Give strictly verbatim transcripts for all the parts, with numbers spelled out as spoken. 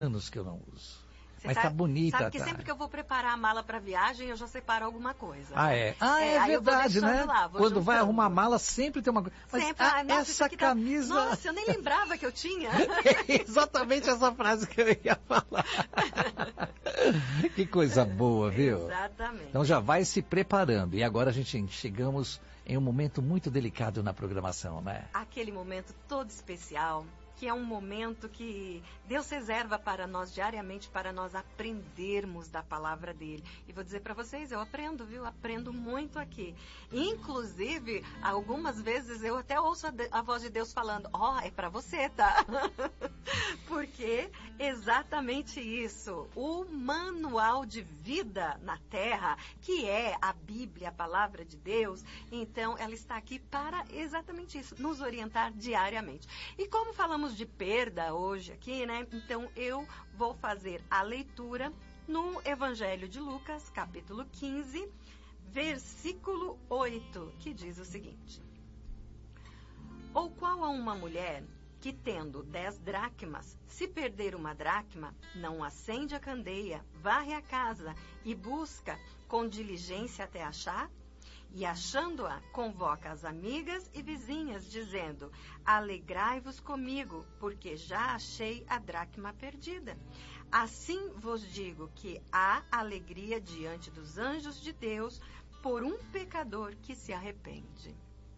anos que eu não uso. Você Mas sabe, tá bonita, sabe que tá? sempre que eu vou preparar a mala para viagem, eu já separo alguma coisa. Ah, é? Ah, é, é verdade, né? Lá, Quando juntando. vai arrumar a mala, sempre tem uma coisa. Mas sempre, ah, ah, nossa, essa tá... camisa... Nossa, eu nem lembrava que eu tinha. É exatamente essa frase que eu ia falar. Que coisa boa, viu? Exatamente. Então já vai se preparando. E agora a gente chegamos em um momento muito delicado na programação, né? Aquele momento todo especial, que é um momento que Deus reserva para nós diariamente, para nós aprendermos da palavra dele. E vou dizer para vocês, eu aprendo, viu? Aprendo muito aqui. Inclusive, algumas vezes eu até ouço a, de, a voz de Deus falando, ó, oh, é para você, tá? Porque exatamente isso. O manual de vida na Terra, que é a Bíblia, a palavra de Deus, então ela está aqui para exatamente isso, nos orientar diariamente. E como falamos de perda hoje aqui, né? Então eu vou fazer a leitura no Evangelho de Lucas, capítulo quinze, versículo oito, que diz o seguinte: Ou qual a uma mulher que, tendo dez dracmas, se perder uma dracma, não acende a candeia, varre a casa e busca com diligência até achar? E achando-a, convoca as amigas e vizinhas, dizendo, alegrai-vos comigo, porque já achei a dracma perdida. Assim vos digo que há alegria diante dos anjos de Deus por um pecador que se arrepende.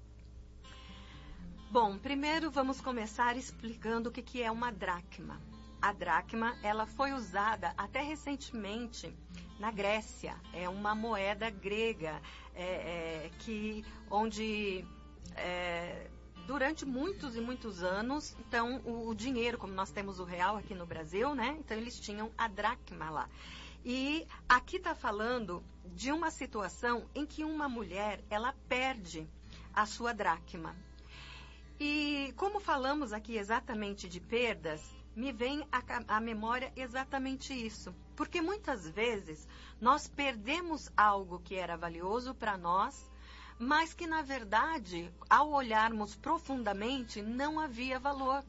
Bom, primeiro vamos começar explicando o que, que é uma dracma. A dracma, ela foi usada até recentemente na Grécia. É uma moeda grega, é, é, que, onde é, durante muitos e muitos anos, então o, o dinheiro, como nós temos o real aqui no Brasil, né? Então eles tinham a dracma lá. E aqui está falando de uma situação em que uma mulher, ela perde a sua dracma. E como falamos aqui exatamente de perdas, me vem à memória exatamente isso. Porque muitas vezes nós perdemos algo que era valioso para nós, mas que na verdade, ao olharmos profundamente, não havia valor.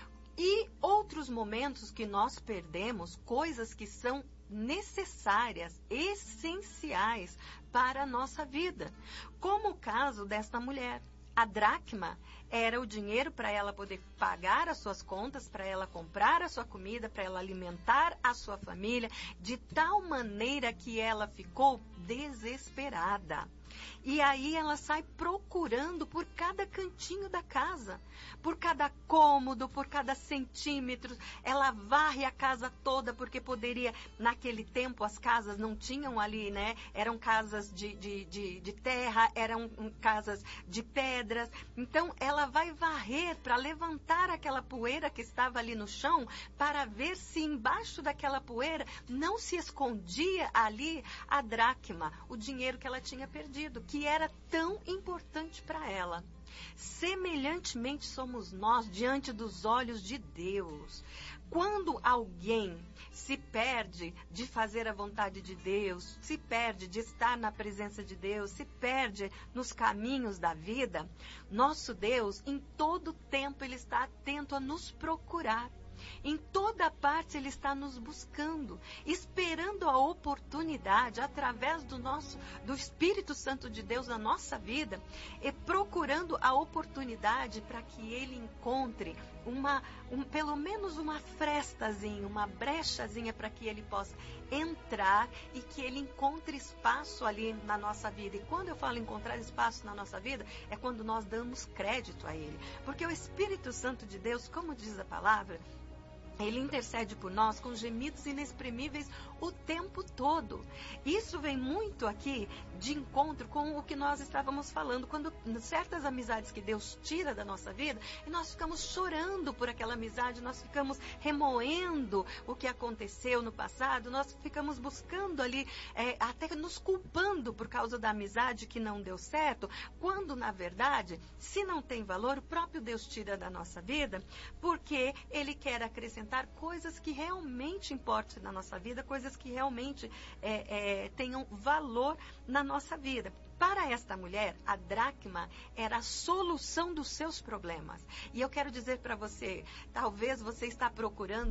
E outros momentos que nós perdemos, coisas que são necessárias, essenciais para a nossa vida. Como o caso desta mulher. A dracma era o dinheiro para ela poder pagar as suas contas, para ela comprar a sua comida, para ela alimentar a sua família, de tal maneira que ela ficou desesperada. E aí ela sai procurando por cada cantinho da casa, por cada cômodo, por cada centímetro. Ela varre a casa toda, porque poderia, naquele tempo as casas não tinham ali, né? Eram casas de, de, de, de terra, eram casas de pedras. Então ela vai varrer para levantar aquela poeira que estava ali no chão, para ver se embaixo daquela poeira não se escondia ali a dracma, o dinheiro que ela tinha perdido, que era tão importante para ela. Semelhantemente somos nós diante dos olhos de Deus. Quando alguém se perde de fazer a vontade de Deus, se perde de estar na presença de Deus, se perde nos caminhos da vida, nosso Deus, em todo tempo, Ele está atento a nos procurar. Em toda parte Ele está nos buscando, esperando a oportunidade, através do nosso, do Espírito Santo de Deus na nossa vida, e procurando a oportunidade para que Ele encontre uma, um, pelo menos uma frestazinha, uma brechazinha para que Ele possa entrar e que Ele encontre espaço ali na nossa vida. E quando eu falo encontrar espaço na nossa vida, é quando nós damos crédito a Ele. Porque o Espírito Santo de Deus, como diz a palavra, Ele intercede por nós com gemidos inexprimíveis o tempo todo. Isso vem muito aqui de encontro com o que nós estávamos falando. Quando certas amizades que Deus tira da nossa vida, e nós ficamos chorando por aquela amizade, nós ficamos remoendo o que aconteceu no passado, nós ficamos buscando ali, é, até nos culpando por causa da amizade que não deu certo, quando na verdade, se não tem valor, o próprio Deus tira da nossa vida, porque Ele quer acrescentar coisas que realmente importam na nossa vida, coisas que realmente é, é, tenham valor na nossa vida. Para esta mulher, a dracma era a solução dos seus problemas. E eu quero dizer para você, talvez você está procurando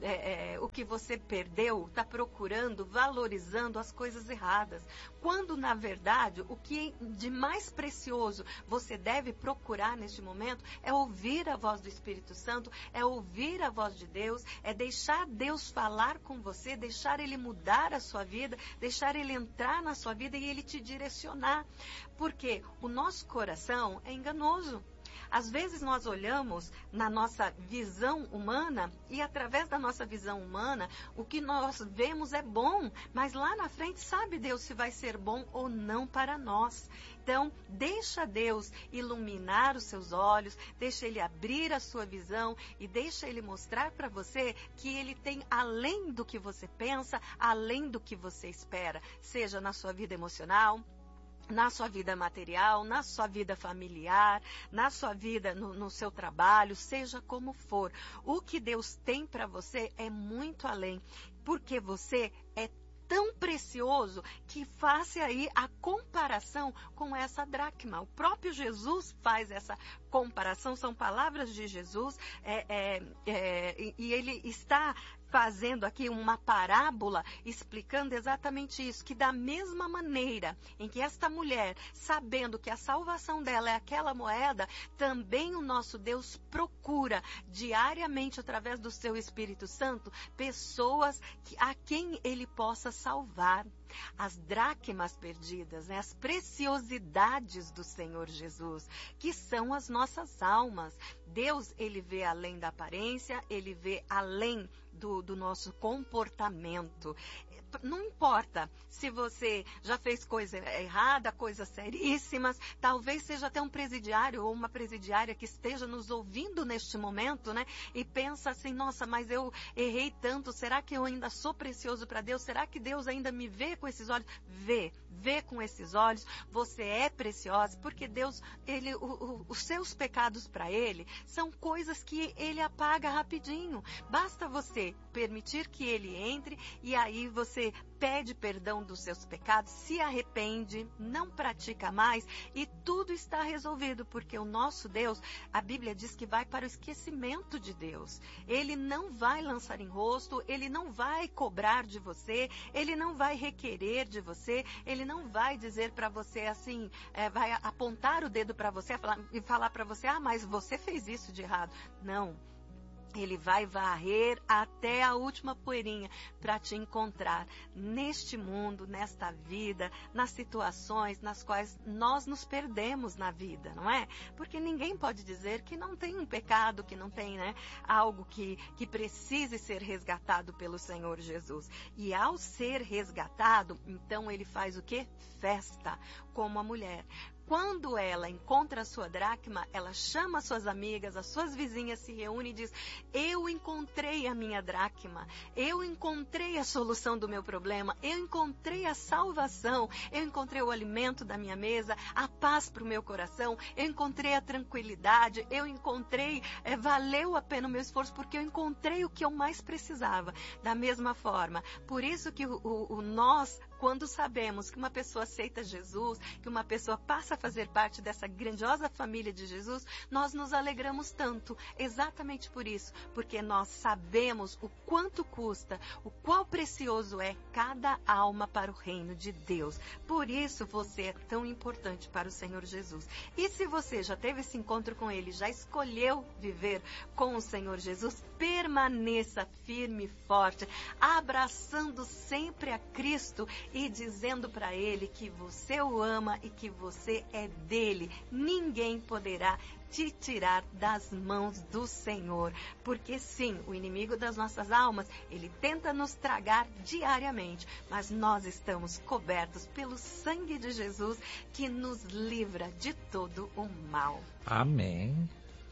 é, é, o que você perdeu, está procurando, valorizando as coisas erradas. Quando, na verdade, o que de mais precioso você deve procurar neste momento é ouvir a voz do Espírito Santo, é ouvir a voz de Deus, é deixar Deus falar com você, deixar Ele mudar a sua vida, deixar Ele entrar na sua vida e Ele te direcionar. Porque o nosso coração é enganoso. Às vezes nós olhamos na nossa visão humana e através da nossa visão humana, o que nós vemos é bom, mas lá na frente sabe Deus se vai ser bom ou não para nós. Então, deixa Deus iluminar os seus olhos, deixa Ele abrir a sua visão e deixa Ele mostrar para você que Ele tem além do que você pensa, além do que você espera, seja na sua vida emocional, na sua vida material, na sua vida familiar, na sua vida, no, no seu trabalho, seja como for. O que Deus tem para você é muito além, porque você é tão precioso que faça aí a comparação com essa dracma. O próprio Jesus faz essa comparação, são palavras de Jesus, é, é, é, e ele está fazendo aqui uma parábola explicando exatamente isso, que da mesma maneira em que esta mulher, sabendo que a salvação dela é aquela moeda, também o nosso Deus procura diariamente, através do seu Espírito Santo, pessoas que, a quem Ele possa salvar. As dracmas perdidas, né? As preciosidades do Senhor Jesus, que são as nossas almas. Deus, Ele vê além da aparência, Ele vê além do, do nosso comportamento. Não importa se você já fez coisa errada, coisas seríssimas, talvez seja até um presidiário ou uma presidiária que esteja nos ouvindo neste momento, né? E pensa assim, nossa, mas eu errei tanto, será que eu ainda sou precioso para Deus? Será que Deus ainda me vê com esses olhos? Vê, vê com esses olhos, você é preciosa, porque Deus, ele, o, o, os seus pecados para Ele são coisas que Ele apaga rapidinho. Basta você permitir que Ele entre e aí você pede perdão dos seus pecados, se arrepende, não pratica mais e tudo está resolvido, porque o nosso Deus, a Bíblia diz que vai para o esquecimento de Deus. Ele não vai lançar em rosto, Ele não vai cobrar de você, Ele não vai requerer de você, Ele não vai dizer para você assim, é, vai apontar o dedo para você e falar para você, ah, mas você fez isso de errado. Não. Ele vai varrer até a última poeirinha para te encontrar neste mundo, nesta vida, nas situações nas quais nós nos perdemos na vida, não é? Porque ninguém pode dizer que não tem um pecado, que não tem, né, algo que, que precise ser resgatado pelo Senhor Jesus. E ao ser resgatado, então ele faz o quê? Festa, como a mulher. Quando ela encontra a sua dracma, ela chama as suas amigas, as suas vizinhas, se reúne e diz, eu encontrei a minha dracma, eu encontrei a solução do meu problema, eu encontrei a salvação, eu encontrei o alimento da minha mesa, a paz para o meu coração, eu encontrei a tranquilidade, eu encontrei, é, valeu a pena o meu esforço, porque eu encontrei o que eu mais precisava. Da mesma forma, por isso que o, o, o nós, quando sabemos que uma pessoa aceita Jesus, que uma pessoa passa a fazer parte dessa grandiosa família de Jesus, nós nos alegramos tanto, exatamente por isso, porque nós sabemos o quanto custa, o qual precioso é cada alma para o reino de Deus. Por isso você é tão importante para o Senhor Jesus. E se você já teve esse encontro com Ele, já escolheu viver com o Senhor Jesus, permaneça firme e forte, abraçando sempre a Cristo e dizendo para Ele que você o ama e que você é dele. Ninguém poderá te tirar das mãos do Senhor, porque sim, o inimigo das nossas almas, ele tenta nos tragar diariamente, mas nós estamos cobertos pelo sangue de Jesus que nos livra de todo o mal. Amém.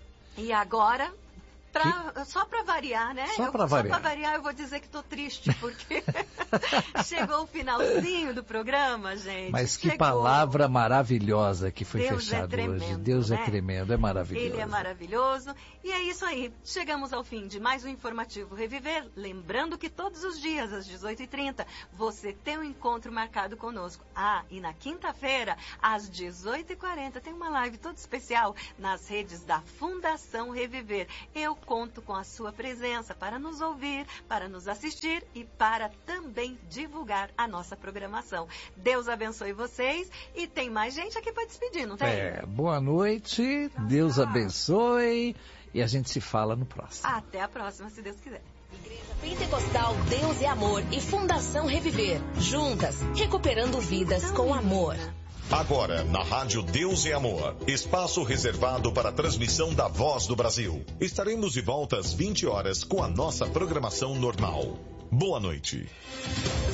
E agora... Pra, só para variar, né? Só para variar. Só para variar, eu vou dizer que estou triste, porque chegou o finalzinho do programa, gente. Mas que chegou. Palavra maravilhosa que foi Deus fechada é tremendo, hoje. Deus né? é tremendo, é maravilhoso. Ele é maravilhoso. E é isso aí. Chegamos ao fim de mais um Informativo Reviver. Lembrando que todos os dias, às dezoito e trinta, você tem um encontro marcado conosco. Ah, e na quinta-feira, às dezoito e quarenta, tem uma live toda especial nas redes da Fundação Reviver. Eu conto com a sua presença para nos ouvir, para nos assistir e para também divulgar a nossa programação. Deus abençoe vocês e tem mais gente aqui para despedir, não tem? É, boa noite, Deus abençoe e a gente se fala no próximo. Até a próxima, se Deus quiser. Igreja Pentecostal Deus é Amor e Fundação Reviver. Juntas, recuperando vidas com amor. Agora, na Rádio Deus é Amor, espaço reservado para a transmissão da Voz do Brasil. Estaremos de volta às vinte horas com a nossa programação normal. Boa noite.